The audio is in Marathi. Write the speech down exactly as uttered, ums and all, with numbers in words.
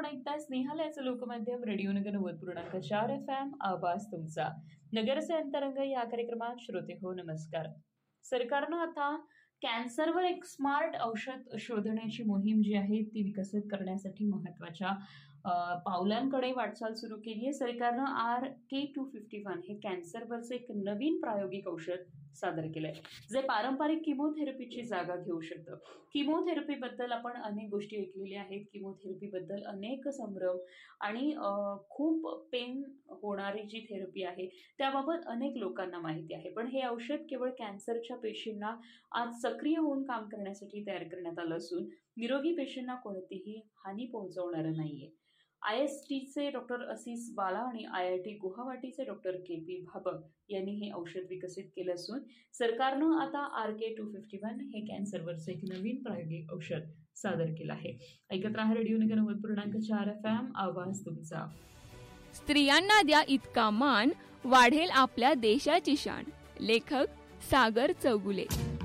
आपण ऐकताय स्नेहालयाचं लोकमाध्यम रेडिओ नगर नव्वद पूर्णांक चार एफ एम आवाज तुमचा. नगरचे अंतरंग या कार्यक्रमात श्रोते हो नमस्कार. सरकारनं आता कॅन्सरवर एक स्मार्ट औषध शोधण्याची मोहीम जी आहे ती विकसित करण्यासाठी महत्वाच्या पावलांकडे वाटचाल सुरू केली आहे. सरकारनं R K to fifty one हे कॅन्सरवरचं एक नवीन प्रायोगिक औषध सादर केलंय जे पारंपरिक किमोथेरपीची जागा घेऊ शकतं. किमोथेरपीबद्दल आपण अनेक गोष्टी ऐकलेल्या आहेत. किमोथेरपीबद्दल अनेक संभ्रम आणि खूप पेन होणारी जी थेरपी आहे त्याबाबत अनेक लोकांना माहिती आहे. पण हे औषध केवळ कॅन्सरच्या पेशींना आज सक्रिय होऊन काम करण्यासाठी तयार करण्यात आलं असून निरोगी पेशींना कोणतीही हानी पोहोचवणारं नाहीये. आय एस टीचे डॉक्टर असीस बाला आणि I I T गुवाहाटीचे doctor K P भाबक यांनी हे औषध विकसित केलं असून सरकारनं आता R K to fifty one हे कॅन्सरवरचं एक नवीन प्रायोगिक औषध सादर केलं आहे. ऐकत राहा रेडिओ नगर नव्वद पूर्णांक चार एफ एम आवाज तुमचा. स्त्रियांना द्या इतका मान, वाढेल आपल्या देशाची शान. लेखक सागर चौगुले.